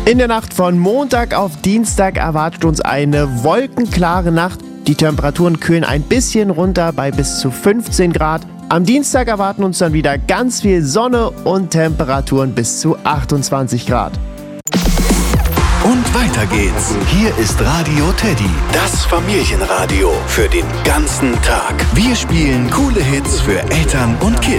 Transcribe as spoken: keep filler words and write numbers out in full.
In der Nacht von Montag auf Dienstag erwartet uns eine wolkenklare Nacht. Die Temperaturen kühlen ein bisschen runter bei bis zu fünfzehn Grad. Am Dienstag erwarten uns dann wieder ganz viel Sonne und Temperaturen bis zu achtundzwanzig Grad. Und weiter geht's. Hier ist Radio Teddy, das Familienradio für den ganzen Tag. Wir spielen coole Hits für Eltern und Kids.